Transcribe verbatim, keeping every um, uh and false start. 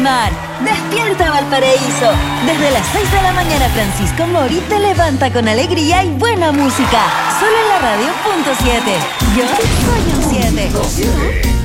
mar. Despierta Valparaíso. Desde las seis de la mañana Francisco Mori te levanta con alegría y buena música. Solo en la radio punto siete. Yo soy un siete.